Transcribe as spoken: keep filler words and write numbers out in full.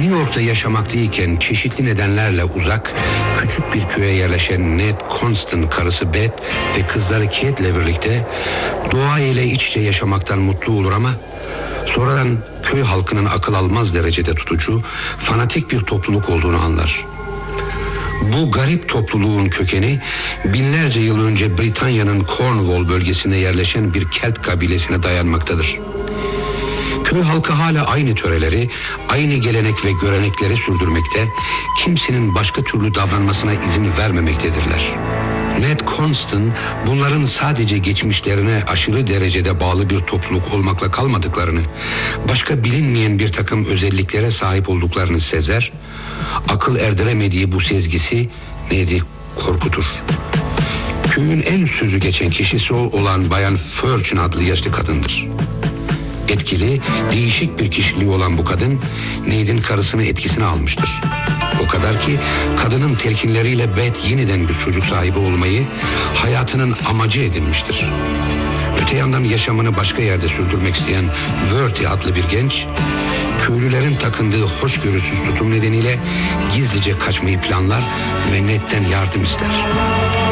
New York'ta yaşamaktayken çeşitli nedenlerle uzak, küçük bir köye yerleşen Ned Constant karısı Beth ve kızları Kate'le birlikte doğa ile iç içe yaşamaktan mutlu olur ama sonradan köy halkının akıl almaz derecede tutucu, fanatik bir topluluk olduğunu anlar. Bu garip topluluğun kökeni binlerce yıl önce Britanya'nın Cornwall bölgesinde yerleşen bir Kelt kabilesine dayanmaktadır. Köy halkı hala aynı töreleri, aynı gelenek ve görenekleri sürdürmekte, kimsenin başka türlü davranmasına izin vermemektedirler. Ned Constant bunların sadece geçmişlerine aşırı derecede bağlı bir topluluk olmakla kalmadıklarını, başka bilinmeyen bir takım özelliklere sahip olduklarını sezer, akıl erdiremediği bu sezgisi neydi korkutur. Köyün en sözü geçen kişisi olan Bayan Furchin adlı yaşlı kadındır. Etkili, değişik bir kişiliği olan bu kadın Ned'in karısını etkisine almıştır. O kadar ki kadının telkinleriyle Beth yeniden bir çocuk sahibi olmayı hayatının amacı edinmiştir. Öte yandan yaşamını başka yerde sürdürmek isteyen Worthy adlı bir genç, köylülerin takındığı hoşgörüsüz tutum nedeniyle gizlice kaçmayı planlar ve Ned'den yardım ister.